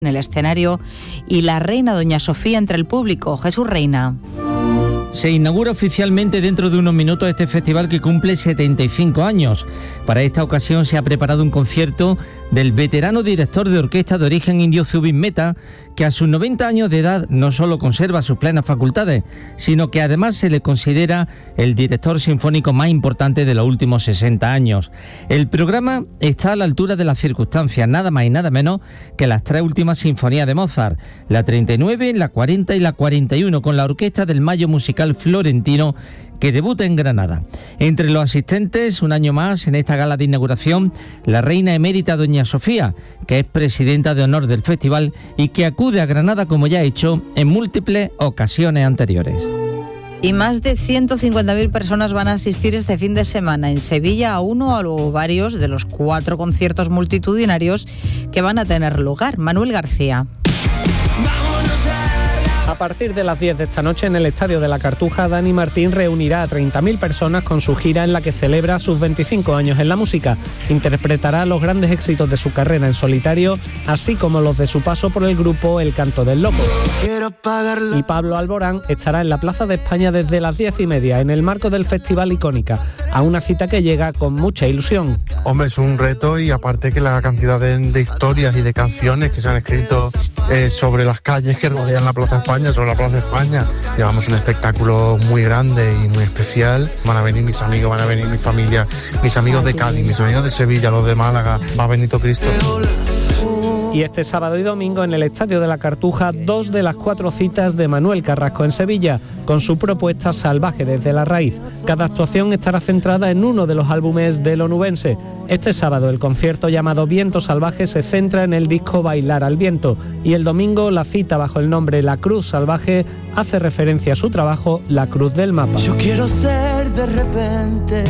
en el escenario y la reina Doña Sofía entre el público. Jesús Reina. Se inaugura oficialmente dentro de unos minutos este festival que cumple 75 años. Para esta ocasión se ha preparado un concierto del veterano director de orquesta de origen indio Zubin Mehta, que a sus 90 años de edad no solo conserva sus plenas facultades, sino que además se le considera el director sinfónico más importante de los últimos 60 años. El programa está a la altura de las circunstancias, nada más y nada menos que las 3 últimas sinfonías de Mozart, la 39, la 40 y la 41, con la orquesta del Mayo Musical Florentino, que debuta en Granada. Entre los asistentes, un año más, en esta gala de inauguración, la reina emérita Doña Sofía, que es presidenta de honor del festival y que acude a Granada, como ya ha hecho en múltiples ocasiones anteriores. Y más de 150.000 personas van a asistir este fin de semana en Sevilla a uno o varios de los 4 conciertos multitudinarios que van a tener lugar. Manuel García. A partir de las 10 de esta noche en el Estadio de la Cartuja, Dani Martín reunirá a 30.000 personas con su gira en la que celebra sus 25 años en la música. Interpretará los grandes éxitos de su carrera en solitario, así como los de su paso por el grupo El Canto del Loco. Y Pablo Alborán estará en la Plaza de España desde las 10:30 en el marco del Festival Icónica, a una cita que llega con mucha ilusión. Hombre, es un reto, y aparte que la cantidad de historias y de canciones que se han escrito sobre las calles que rodean la Plaza de España, sobre la Plaza de España. Llevamos un espectáculo muy grande y muy especial. Van a venir mis amigos, van a venir mi familia, mis amigos de Cádiz, mis amigos de Sevilla, los de Málaga, va Benito Cristo. Y este sábado y domingo en el Estadio de la Cartuja, 2 de las 4 citas de Manuel Carrasco en Sevilla, con su propuesta Salvaje desde la raíz. Cada actuación estará centrada en uno de los álbumes del onubense. Este sábado el concierto llamado Viento Salvaje se centra en el disco Bailar al Viento, y el domingo la cita bajo el nombre La Cruz Salvaje hace referencia a su trabajo La Cruz del Mapa. Yo quiero ser de repente.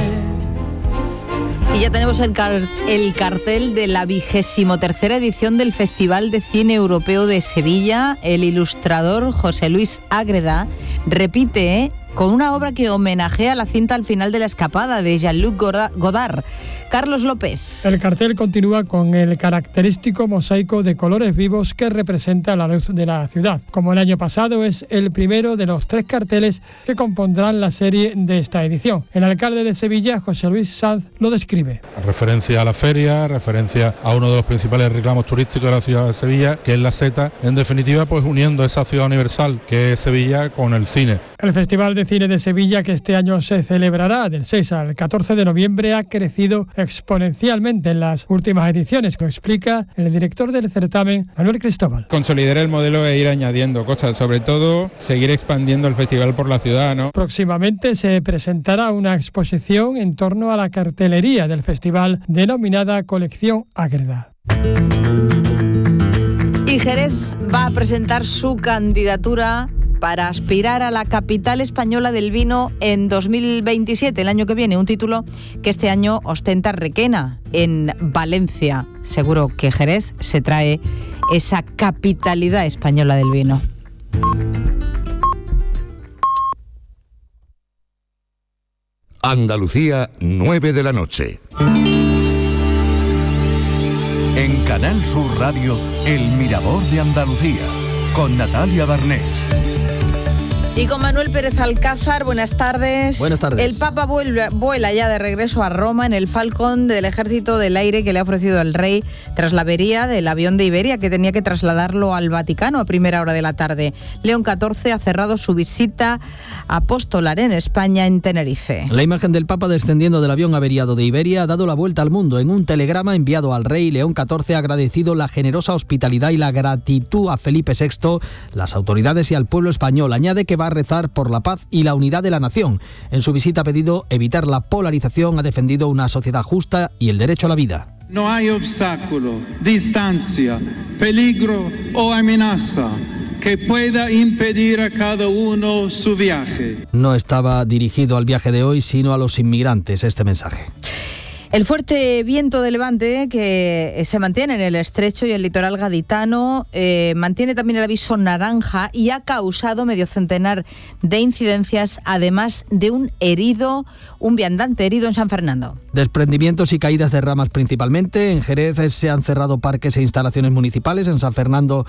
Y ya tenemos el cartel de la 23ª edición del Festival de Cine Europeo de Sevilla. El ilustrador José Luis Ágreda repite con una obra que homenajea la cinta Al final de la escapada de Jean-Luc Godard. Carlos López. El cartel continúa con el característico mosaico de colores vivos que representa la luz de la ciudad. Como el año pasado, es el primero de los 3 carteles que compondrán la serie de esta edición. El alcalde de Sevilla, José Luis Sanz, lo describe. Referencia a la feria, referencia a uno de los principales reclamos turísticos de la ciudad de Sevilla, que es la Seta. En definitiva, pues uniendo esa ciudad universal que es Sevilla con el cine. El Festival de Cine de Sevilla, que este año se celebrará del 6 al 14 de noviembre, ha crecido exponencialmente en las últimas ediciones, lo explica el director del certamen, Manuel Cristóbal. Consolidar el modelo e ir añadiendo cosas, sobre todo seguir expandiendo el festival por la ciudad, ¿no? Próximamente se presentará una exposición en torno a la cartelería del festival denominada Colección Ágreda. Y Jerez va a presentar su candidatura para aspirar a la capital española del vino en 2027, el año que viene, un título que este año ostenta Requena, en Valencia. Seguro que Jerez se trae esa capitalidad española del vino. Andalucía, 9 de la noche. En Canal Sur Radio, El Mirador de Andalucía, con Natalia Barnés. Y con Manuel Pérez Alcázar, buenas tardes. Buenas tardes. El Papa vuela ya de regreso a Roma en el Falcon del Ejército del Aire que le ha ofrecido el rey tras la avería del avión de Iberia, que tenía que trasladarlo al Vaticano a primera hora de la tarde. León XIV ha cerrado su visita apostolar en España, en Tenerife. La imagen del Papa descendiendo del avión averiado de Iberia ha dado la vuelta al mundo. En un telegrama enviado al rey, León XIV ha agradecido la generosa hospitalidad y la gratitud a Felipe VI, las autoridades y al pueblo español. Añade que va a rezar por la paz y la unidad de la nación. En su visita ha pedido evitar la polarización, ha defendido una sociedad justa y el derecho a la vida. No hay obstáculo, distancia, peligro o amenaza que pueda impedir a cada uno su viaje. No estaba dirigido al viaje de hoy, sino a los inmigrantes este mensaje. El fuerte viento de levante que se mantiene en el estrecho y el litoral gaditano mantiene también el aviso naranja y ha causado medio centenar de incidencias, además de un viandante herido en San Fernando. Desprendimientos y caídas de ramas principalmente. En Jerez se han cerrado parques e instalaciones municipales. En San Fernando